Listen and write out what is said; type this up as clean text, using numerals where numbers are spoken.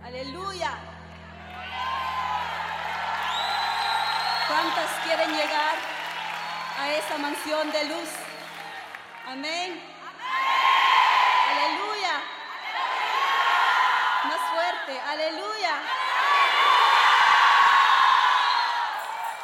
Aleluya. ¿Cuántas quieren llegar a esa mansión de luz? Amén. Aleluya. Más fuerte. Aleluya.